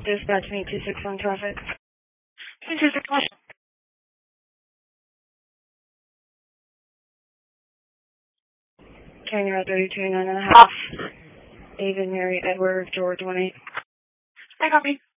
Dispatch me 261 traffic. 261. Canyon Road 32, 9.5. David, Mary, Edward, George, 1-8. I copy.